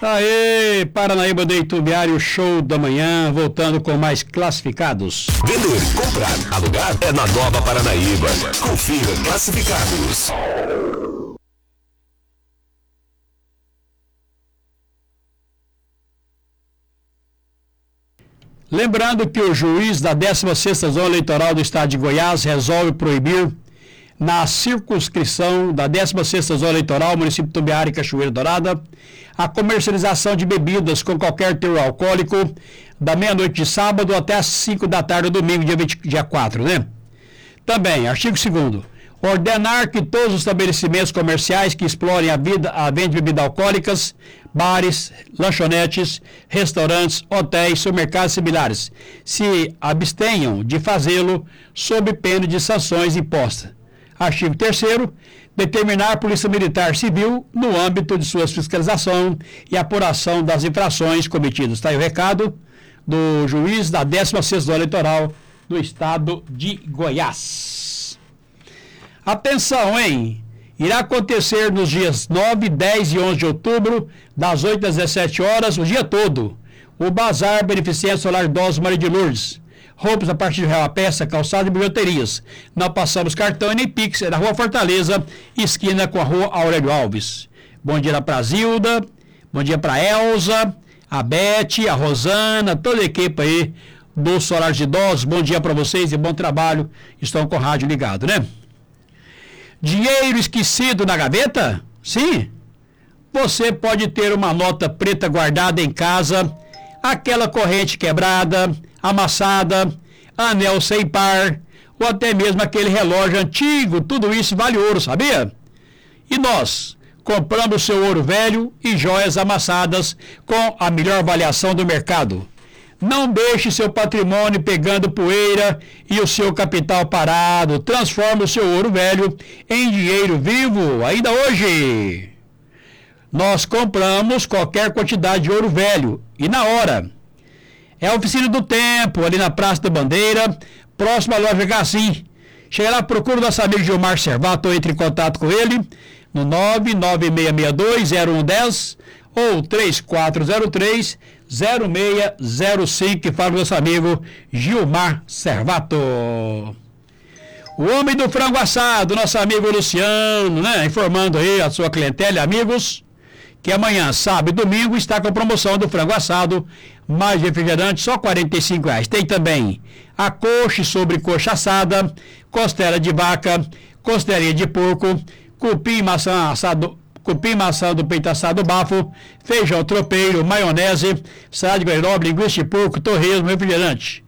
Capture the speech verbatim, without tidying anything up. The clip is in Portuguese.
Aê, Paranaíba do Itubiário, show da manhã, voltando com mais classificados. Vender, comprar, alugar é na Nova Paranaíba. Confira classificados. Lembrando que o juiz da décima sexta Zona Eleitoral do Estado de Goiás resolve proibir, na circunscrição da décima sexta Zona Eleitoral, município de Itubiara e Cachoeira Dourada, a comercialização de bebidas com qualquer teor alcoólico da meia-noite de sábado até as cinco da tarde do domingo, dia, vinte, dia quatro, né? Também, artigo segundo, ordenar que todos os estabelecimentos comerciais que explorem a, vida, a venda de bebidas alcoólicas, bares, lanchonetes, restaurantes, hotéis, supermercados similares, se abstenham de fazê-lo sob pena de sanções impostas. Artigo terceiro, determinar a Polícia Militar Civil no âmbito de sua fiscalização e apuração das infrações cometidas. Está aí o recado do juiz da décima sexta Zona Eleitoral do Estado de Goiás. Atenção, hein? Irá acontecer nos dias nove, dez e onze de outubro, das oito às dezessete horas, o dia todo, o Bazar Beneficente Solar Idosos Maria de Lourdes. Roupas a partir de real a peça, calçado e bijuterias. Não passamos cartão e nem Pix, é na Rua Fortaleza, esquina com a Rua Aurélio Alves. Bom dia para a Zilda, bom dia para a Elza, a Beth, a Rosana, toda a equipe aí do Solar de Idosos. Bom dia para vocês e bom trabalho. Estão com o rádio ligado, né? Dinheiro esquecido na gaveta? Sim. Você pode ter uma nota preta guardada em casa, aquela corrente quebrada, amassada, anel sem par, ou até mesmo aquele relógio antigo, tudo isso vale ouro, sabia? E nós compramos seu ouro velho e joias amassadas com a melhor avaliação do mercado. Não deixe seu patrimônio pegando poeira e o seu capital parado. Transforme o seu ouro velho em dinheiro vivo, ainda hoje. Nós compramos qualquer quantidade de ouro velho e na hora. É a Oficina do Tempo, ali na Praça da Bandeira, próxima à loja Gassim. Chega lá, procura o nosso amigo Gilmar Servato, entre em contato com ele no nove nove seis seis dois zero um um zero ou três quatro zero três zero seis zero cinco, que fala o nosso amigo Gilmar Servato. O homem do frango assado, nosso amigo Luciano, né? Informando aí a sua clientela e amigos que amanhã, sábado e domingo, está com a promoção do frango assado, mais refrigerante, só quarenta e cinco reais. Tem também a coxa sobre coxa assada, costela de vaca, costelinha de porco, cupim maçã assado, cupim maçã do peito assado bafo, feijão tropeiro, maionese, salada de guairoba, linguiça de porco, torresmo, refrigerante.